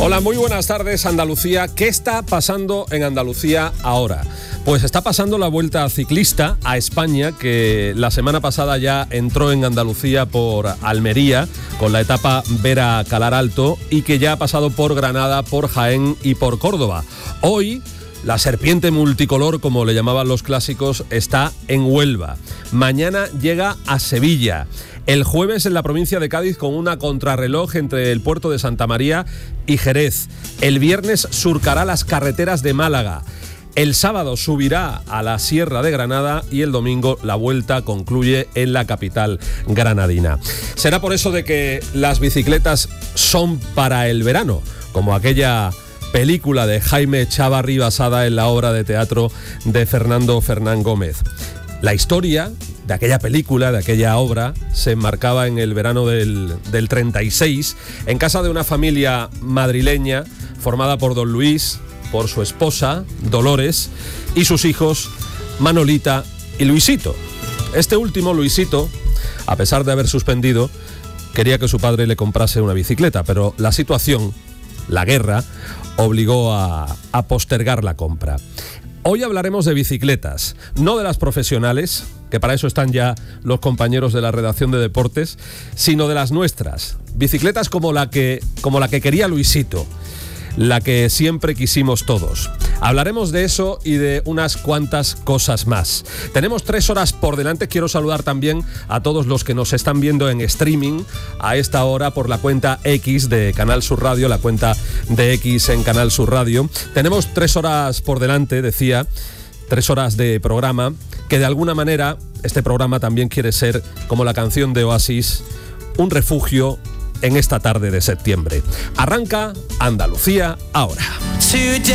Hola, muy buenas tardes, Andalucía. ¿Qué está pasando en Andalucía ahora? Pues está pasando la Vuelta Ciclista a España, que la semana pasada ya entró en Andalucía por Almería, con la etapa Vera-Calar Alto, y que ya ha pasado por Granada, por Jaén y por Córdoba. Hoy, la serpiente multicolor, como le llamaban los clásicos, está en Huelva. Mañana llega a Sevilla. El jueves en la provincia de Cádiz con una contrarreloj entre el puerto de Santa María y Jerez. El viernes surcará las carreteras de Málaga. El sábado subirá a la Sierra de Granada y el domingo la vuelta concluye en la capital granadina. Será por eso de que las bicicletas son para el verano, como aquella película de Jaime Chávarri basada en la obra de teatro de Fernando Fernán Gómez. La historia de aquella película, de aquella obra, se enmarcaba en el verano del 36, en casa de una familia madrileña formada por don Luis, por su esposa, Dolores, y sus hijos, Manolita y Luisito. Este último, Luisito, a pesar de haber suspendido, quería que su padre le comprase una bicicleta, pero la situación, la guerra, obligó a postergar la compra. Hoy hablaremos de bicicletas, no de las profesionales, que para eso están ya los compañeros de la redacción de deportes, sino de las nuestras. Bicicletas como la que quería Luisito, la que siempre quisimos todos. Hablaremos de eso y de unas cuantas cosas más. Tenemos 3 horas por delante. Quiero saludar también a todos los que nos están viendo en streaming a esta hora por la cuenta X de Canal Sur Radio, la cuenta de X en Canal Sur Radio. Tenemos 3 horas por delante, decía, 3 horas de programa, que de alguna manera este programa también quiere ser, como la canción de Oasis, un refugio en esta tarde de septiembre. Arranca Andalucía ahora.